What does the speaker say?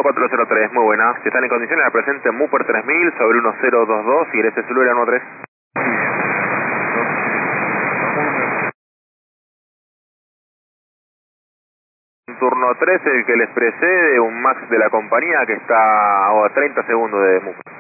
403, muy buena. Si están en condiciones, la presente Mupper 3000 sobre 1022 y eres celular 13. Turno 13, el que les precede, un Max de la compañía que está a 30 segundos de Mupper.